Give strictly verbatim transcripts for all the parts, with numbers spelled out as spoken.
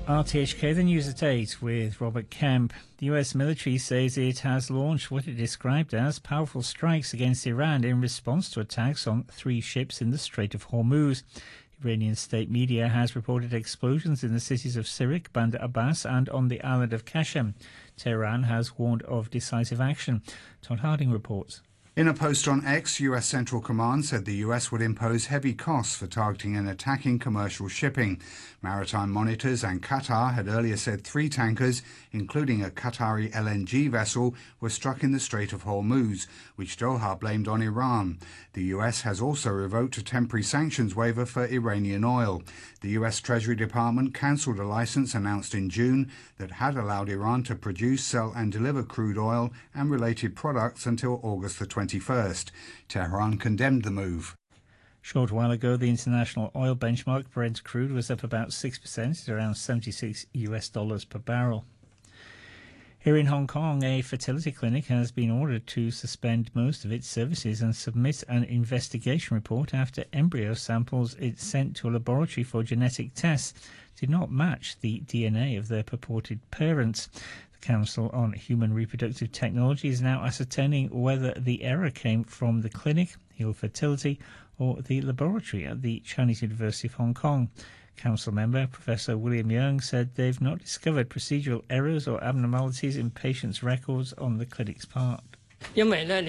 R T H K, the news at eight with Robert Kemp. The U S military says it has launched what it described as powerful strikes against Iran in response to attacks on three ships in the Strait of Hormuz. Iranian state media has reported explosions in the cities of Sirik, Bandar Abbas and on the island of Qashem. Tehran has warned of decisive action. Todd Harding reports. In a post on X, U S Central Command said the U S would impose heavy costs for targeting and attacking commercial shipping. Maritime monitors and Qatar had earlier said three tankers, including a Qatari L N G vessel, were struck in the Strait of Hormuz, which Doha blamed on Iran. The U S has also revoked a temporary sanctions waiver for Iranian oil. The U S Treasury Department cancelled a license announced in June that had allowed Iran to produce, sell and deliver crude oil and related products until August the twenty-first. Tehran condemned the move. Short while ago, the international oil benchmark Brent crude was up about six percent at around seventy-six U S dollars per barrel. Here in Hong Kong, a fertility clinic has been ordered to suspend most of its services and submit an investigation report after embryo samples it sent to a laboratory for genetic tests did not match the D N A of their purported parents. The Council on Human Reproductive Technology is now ascertaining whether the error came from the clinic, Heal Fertility, or the laboratory at the Chinese University of Hong Kong. Council member Professor William Yeung said they've not discovered procedural errors or abnormalities in patients' records on the clinic's part. Now,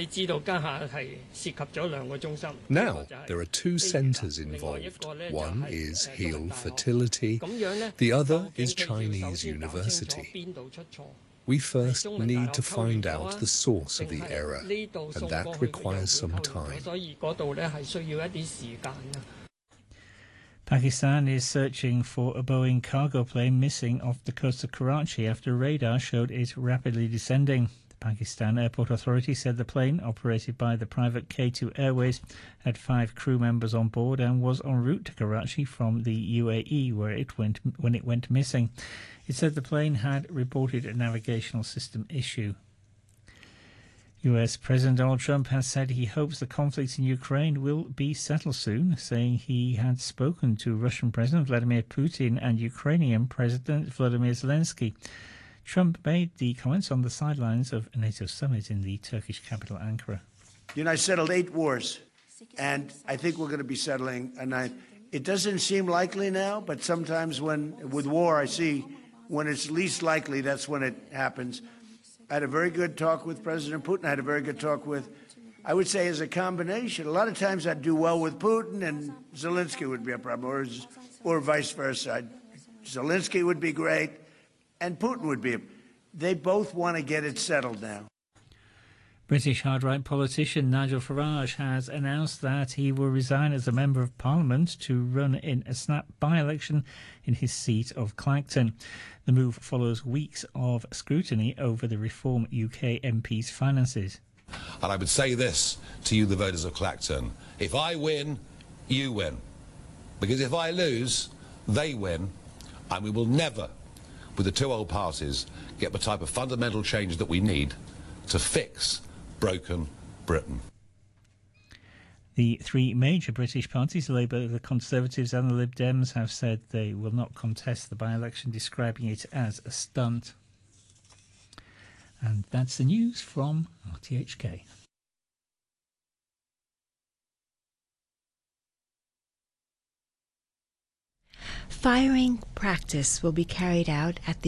there are two centres involved. One is Heal Fertility, the other is Chinese University. We first need to find out the source of the error, and that requires some time. Pakistan is searching for a Boeing cargo plane missing off the coast of Karachi after radar showed it rapidly descending. The Pakistan Airport Authority said the plane, operated by the private K two Airways, had five crew members on board and was en route to Karachi from the U A E, where it went when it went missing. It said the plane had reported a navigational system issue. U S President Donald Trump has said he hopes the conflict in Ukraine will be settled soon, saying he had spoken to Russian President Vladimir Putin and Ukrainian President Volodymyr Zelensky. Trump made the comments on the sidelines of a NATO summit in the Turkish capital, Ankara. You know, I settled eight wars, and I think we're going to be settling a ninth. It doesn't seem likely now, but sometimes when, with war, I see when it's least likely, that's when it happens. I had a very good talk with President Putin. I had a very good talk with, I would say, as a combination. A lot of times I'd do well with Putin and Zelensky would be a problem, or, or vice versa. I'd, Zelensky would be great and Putin would be. They both want to get it settled now. British hard-right politician Nigel Farage has announced that he will resign as a Member of Parliament to run in a snap by-election in his seat of Clacton. The move follows weeks of scrutiny over the Reform U K M P's finances. And I would say this to you, the voters of Clacton: if I win, you win. Because if I lose, they win. And we will never, with the two old parties, get the type of fundamental change that we need to fix broken Britain. The three major British parties, Labour, the Conservatives and the Lib Dems, have said they will not contest the by-election, describing it as a stunt. And that's the news from R T H K. Firing practice will be carried out at the